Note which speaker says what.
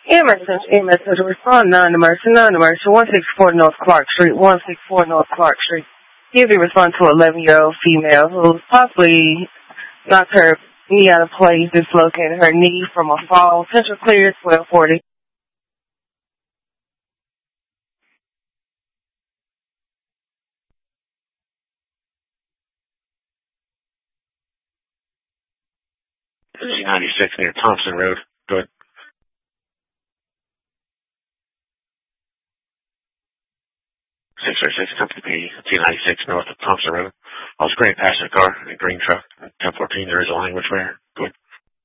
Speaker 1: EMS Central, respond 9 to Mercer, 9 to Mercer, 164 North Clark Street, 164 North Clark Street. Give you respond to an 11-year-old female who possibly knocked her knee out of place, dislocated her knee from a fall. Central clear, 1240.
Speaker 2: Z96 near Thompson Road. Go ahead. 636 Company P, Z96 north of Thompson Road. I was going past the car in a green truck. 1014, there is a language barrier. Go ahead.